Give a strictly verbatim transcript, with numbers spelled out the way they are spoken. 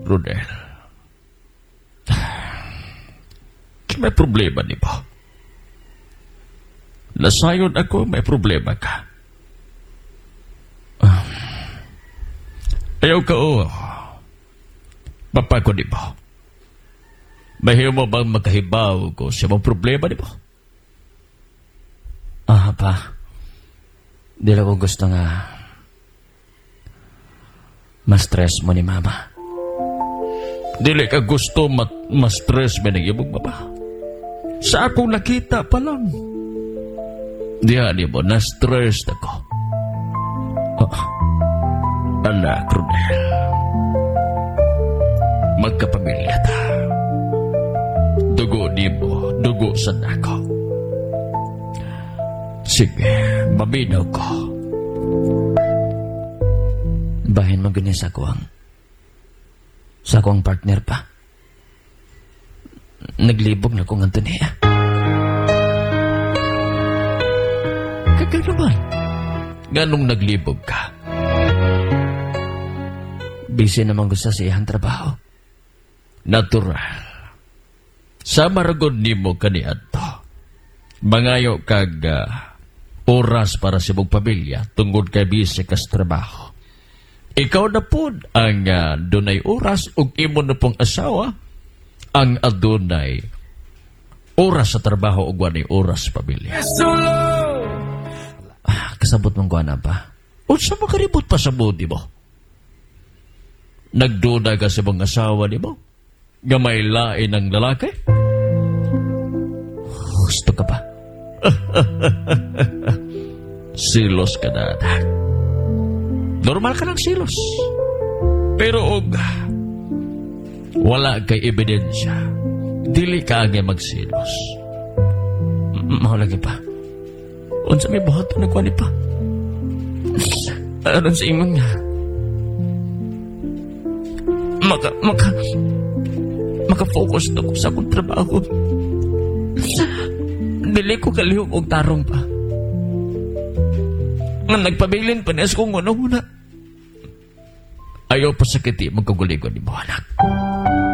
Rodel, may problema ni ba? Nasayon ako, may problema ka. Uh, ayaw ka o. Papa ko di ba? Mahiyo mo bang magkahibaw ko sa mga problema di ba? Ah, pa. Di lang ko gusto nga ma-stress mo ni mama. Dili ka gusto mat- ma-stress mo ng iyong baba. Sa akong nakita pa lang. Diyan mo, na-stress ako. Oh, anak, Rodel. Magkapamilya ta. Dugo ni mo, dugo sa nako. Sige, maminaw ko. Bahin mo ganyan sa kuwang. Sa kuwang partner pa. Naglibog na kong Antonia. Kaya naman. Ganong naglibog ka? Busy naman gusto sa iyang trabaho. Natural. Sa maragod ni mo kaniad to. Mangayo kag uh, oras para sa mong pamilya tungod kay busy ka sa trabaho. Ikaw na po ang uh, dunay oras ug imo na pong asawa ang adunay oras sa trabaho ug walay oras sa pamilya. Ah, kasabot mong kuha na pa. Unsa makaribot pa sa budi mo? Nagduda ka sa mga asawa ni mo? Gamay lain ng lalaki? Gusto ka pa? Silos ka na, anak. Normal ka ng silos. Pero og wala kay ebidensya, dili ka nga magsilos. Mahulagi pa. Unsa may buhat na kuha ni pa? Aron sa imong nga. Maka, maka, maka-focus na ko sa akong trabaho. Dili ko kalihog og tarong pa. Nga nagpabilin pa niya sa kong una-una. Ayaw pa sakiti magkaguligon ni mo, anak.